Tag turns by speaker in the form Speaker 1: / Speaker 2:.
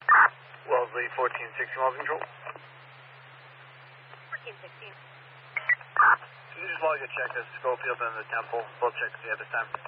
Speaker 1: Wellesley 1460 miles control.
Speaker 2: 1416.
Speaker 1: Can you just log a check as Schofield and the Temple? Both checks the other time.